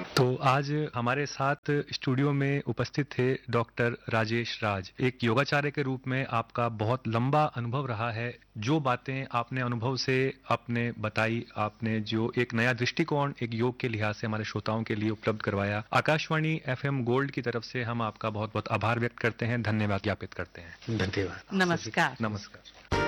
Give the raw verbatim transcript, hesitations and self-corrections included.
तो आज हमारे साथ स्टूडियो में उपस्थित थे डॉक्टर राजेश राज। एक योगाचार्य के रूप में आपका बहुत लंबा अनुभव रहा है। जो बातें आपने अनुभव से आपने बताई, आपने जो एक नया दृष्टिकोण एक योग के लिहाज से हमारे श्रोताओं के लिए उपलब्ध करवाया, आकाशवाणी एफएम गोल्ड की तरफ से हम आपका बहुत बहुत आभार व्यक्त करते हैं, धन्यवाद ज्ञापित करते हैं। धन्यवाद। नमस्कार। नमस्कार।